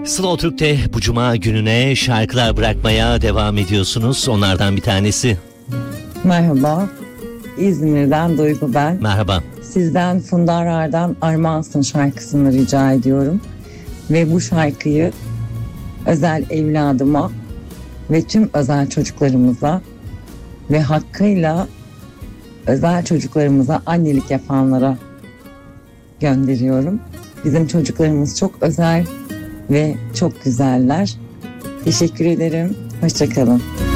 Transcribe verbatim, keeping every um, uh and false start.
Slow Türk'te bu cuma gününe şarkılar bırakmaya devam ediyorsunuz. Onlardan bir tanesi. Merhaba, İzmir'den Duygu ben. Merhaba. Sizden Funda Arar'dan Armağansın şarkısını rica ediyorum. Ve bu şarkıyı özel evladıma ve tüm özel çocuklarımıza ve hakkıyla özel çocuklarımıza annelik yapanlara gönderiyorum. Bizim çocuklarımız çok özel ve çok güzeller. Teşekkür ederim. Hoşça kalın.